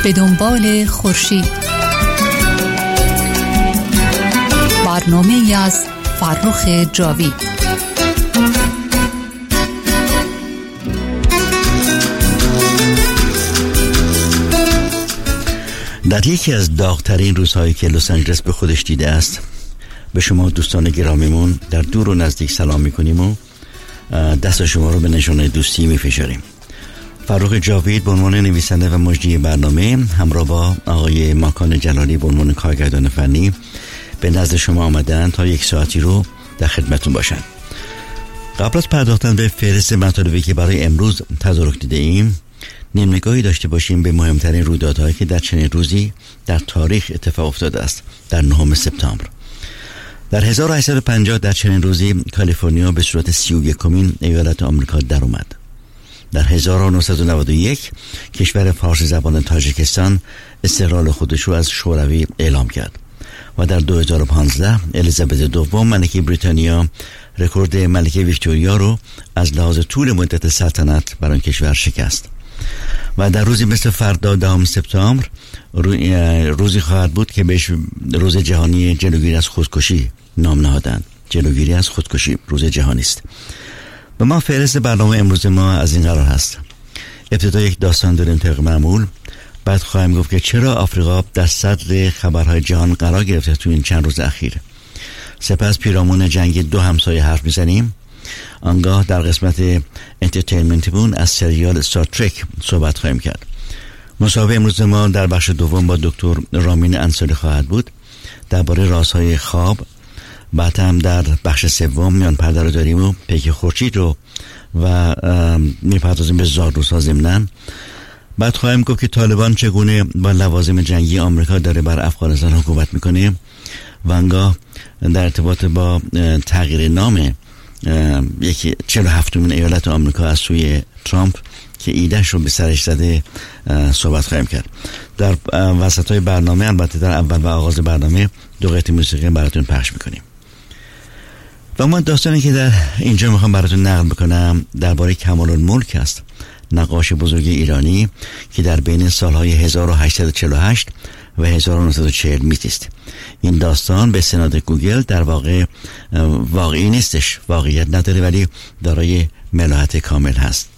به دنبال خورشید، برنامه‌ای از فرخ جاوید. در یکی از داغ‌ترین روزهایی که لس آنجلس به خودش دیده است، به شما دوستان گرامیمون در دور و نزدیک سلام میکنیم و دست شما رو به نشانه دوستی میفشاریم. فرخ جاوید به عنوان نویسنده و مجری برنامه همراه با آقای ماکان جلالی به عنوان کارگردان فنی به نزد شما آمدن تا یک ساعتی رو در خدمتون باشن. قبل از پرداختن به فهرست مطالبی که برای امروز تدارک دیده ایم، نگاهی داشته باشیم به مهمترین رویدادهایی که در چنین روزی در تاریخ اتفاق افتاده است. در 9 سپتامبر در 1850 در چنین روزی کالیفرنیا به صورت 31مین ایالت آمریکا در اومد. در 1991 کشور فارسی زبان تاجیکستان استقلال خودش رو از شوروی اعلام کرد و در 2015 الیزابت دوم ملکه بریتانیا رکورد ملکه ویکتوریا رو از لحاظ طول مدت سلطنت بر آن کشور شکست. و در روزی مثل فردا 10 سپتامبر روزی خواهد بود که بهش روز جهانی جلوگیری از خودکشی نام نهادند. جلوگیری از خودکشی روز جهانی است. و ما فهرست برنامه امروز ما از این قرار هست. ابتدا یک داستان داریم طبق معمول، بعد خواهیم گفت که چرا آفریقا در صدر خبرهای جهان قرار گرفته تو این چند روز اخیر. سپس پیرامون جنگ دو همسایه حرف میزنیم. آنگاه در قسمت انترتینمنتمون از سریال استار ترک صحبت خواهیم کرد. مصاحبه امروز ما در بخش دوم با دکتر رامین انصاری خواهد بود درباره رازهای خواب. بعد هم در بخش سوم میان پرده رو داریم و پیک خورشید رو و میپردازیم به زاگرس‌ها ضمناً. بعد خواهیم گفت که طالبان چگونه با لوازم جنگی آمریکا داره بر افغانستان حکومت میکنه و آنگاه در ارتباط با تغییر نام یکی 47مین ایالت آمریکا از سوی ترامپ که ایدهش رو به سرش زده صحبت خواهیم کرد. در وسطای برنامه، البته در اول و آغاز برنامه، دو قطعه موسیقی براتون پخش میکنیم. و ما داستانی که در اینجا میخوام براتون نقل بکنم درباره کمال الملک است، نقاش بزرگ ایرانی که در بین سالهای 1848 و 1940 میزیست. این داستان به استناد گوگل در واقع واقعی نیستش، واقعیت نداره، ولی دارای ملاحت کامل هست.